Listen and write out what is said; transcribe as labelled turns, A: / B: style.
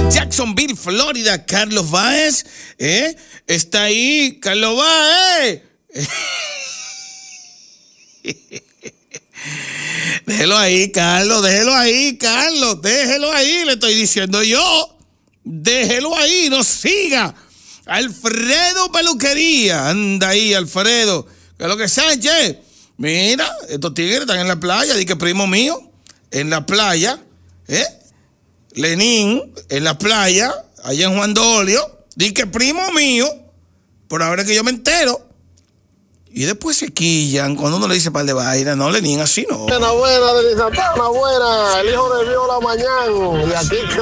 A: Jacksonville, Florida, Carlos Báez, está ahí, Carlos Báez. Déjelo ahí, Carlos, déjelo ahí, le estoy diciendo yo, déjelo ahí, no siga. Alfredo Peluquería, anda ahí, Alfredo, que es lo que Sánchez, mira, estos tigres están en la playa, di que primo mío, en la playa, Lenín, en la playa, allá en Juan Dolio, di que primo mío, por ahora es que yo me entero. Y después se quillan cuando uno le dice par de vaina. No, Lenín, así no.
B: Buena, de Santana, buena. El hijo de Viola Mañana. Y aquí